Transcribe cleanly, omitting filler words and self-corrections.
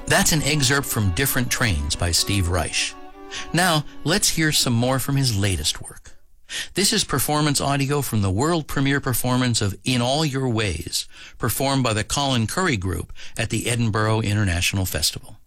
That's an excerpt from Different Trains by Steve Reich. Now, let's hear some more from his latest work. This is performance audio from the world premiere performance of In All Your Ways, performed by the Colin Currie Group at the Edinburgh International Festival.